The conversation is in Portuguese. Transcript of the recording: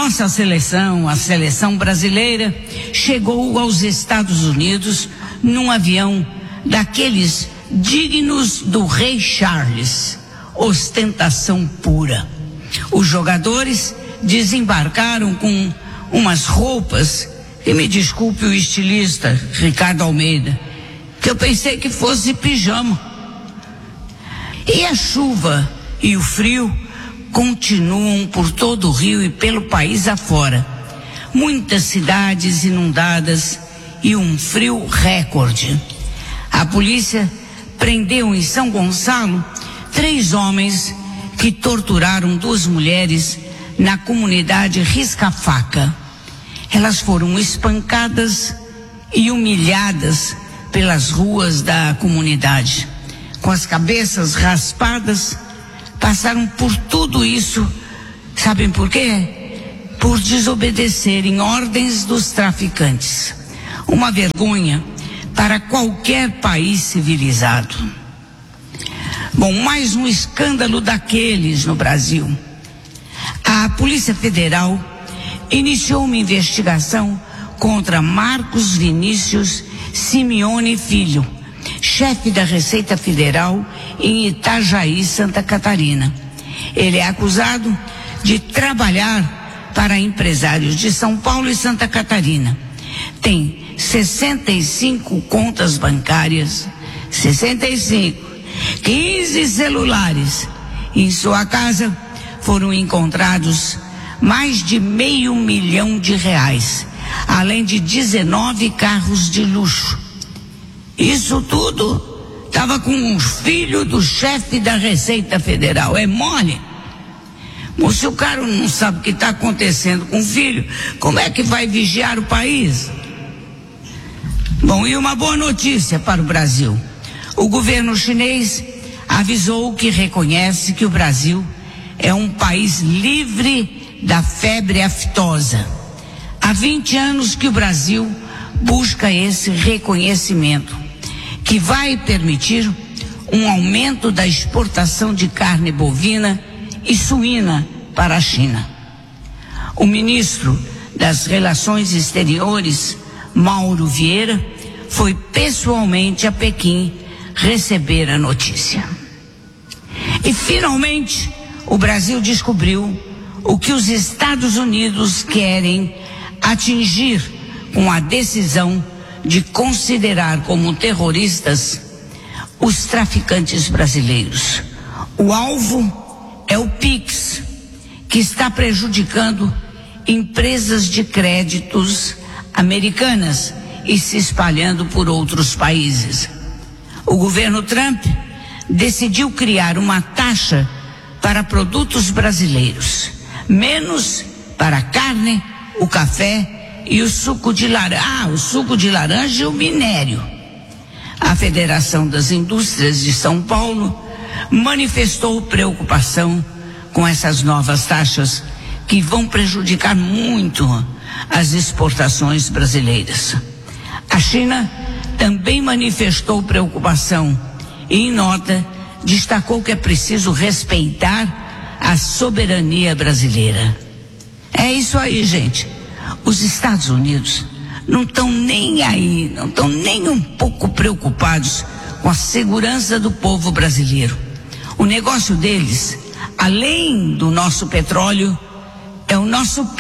nossa seleção, a seleção brasileira, chegou aos Estados Unidos num avião daqueles dignos do rei Charles, ostentação pura. Os jogadores desembarcaram com umas roupas, e me desculpe o estilista Ricardo Almeida, que eu pensei que fosse pijama. E a chuva e o frio continuam por todo o Rio e pelo país afora. Muitas cidades inundadas e um frio recorde. A polícia prendeu em São Gonçalo 3 homens que torturaram 2 mulheres na comunidade Risca-Faca. Elas foram espancadas e humilhadas pelas ruas da comunidade. Com as cabeças raspadas, passaram por tudo isso. Sabem por quê? Por desobedecerem ordens dos traficantes. Uma vergonha para qualquer país civilizado. Bom, mais um escândalo daqueles no Brasil. A Polícia Federal iniciou uma investigação contra Marcos Vinícius Simeone Filho, chefe da Receita Federal em Itajaí, Santa Catarina. Ele é acusado de trabalhar para empresários de São Paulo e Santa Catarina. Tem 65 contas bancárias, 15 celulares. Em sua casa foram encontrados mais de R$500 milhão, além de 19 carros de luxo. Isso tudo estava com um filho do chefe da Receita Federal. É mole? Bom, se o cara não sabe o que está acontecendo com o filho, como é que vai vigiar o país? Bom, e uma boa notícia para o Brasil. O governo chinês avisou que reconhece que o Brasil é um país livre da febre aftosa. Há 20 anos que o Brasil busca esse reconhecimento, que vai permitir um aumento da exportação de carne bovina e suína para a China. O ministro das Relações Exteriores, Mauro Vieira, foi pessoalmente a Pequim receber a notícia. E finalmente o Brasil descobriu o que os Estados Unidos querem atingir com a decisão de considerar como terroristas os traficantes brasileiros. O alvo é o PIX, que está prejudicando empresas de créditos americanas e se espalhando por outros países. O governo Trump decidiu criar uma taxa para produtos brasileiros, menos para a carne, o café e o suco de laranja, o suco de laranja e o minério. A Federação das Indústrias de São Paulo manifestou preocupação com essas novas taxas que vão prejudicar muito as exportações brasileiras. A China também manifestou preocupação e, em nota, destacou que é preciso respeitar a soberania brasileira. É isso aí, gente. Os Estados Unidos não estão nem aí, não estão nem um pouco preocupados com a segurança do povo brasileiro. O negócio deles, além do nosso petróleo, é o nosso